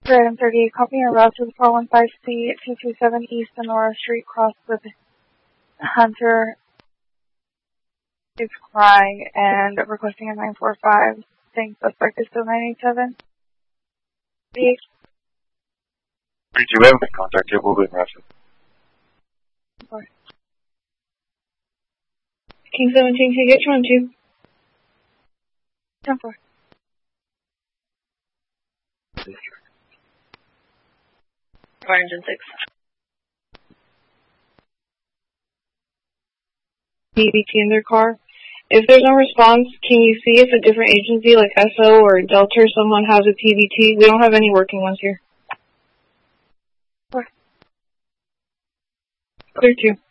Item 38, copy and route to the 415C 227 East Sonora Street, cross with Hunter is crying and requesting a 945. Saying suspect is still 987. 321, contact your Google Message. King 17, can you get you on 2? 10-4. Fire engine 6. PBT in their car. If there's no response, can you see if a different agency like SO or Delta or someone has a PBT? We don't have any working ones here. Clear. Clear 2.